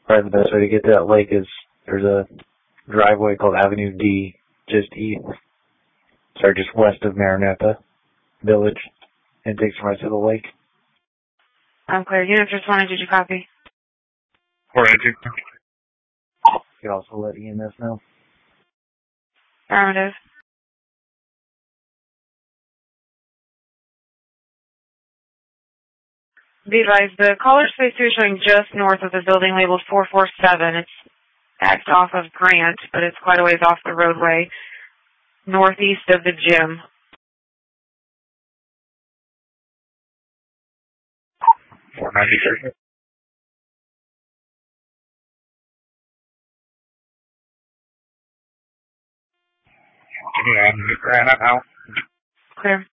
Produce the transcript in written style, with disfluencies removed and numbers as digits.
Probably the best way to get to that lake is there's a driveway called Avenue D, just just west of Maranatha Village, and takes you right to the lake. I'm clear. Units responding, did you copy? 482. You can also let EMS know. Affirmative. Be advised, the caller space 2 is showing just north of the building labeled 447. It's backed off of Grant, but it's quite a ways off the roadway, northeast of the gym. 493. Can you Grant now? Clear.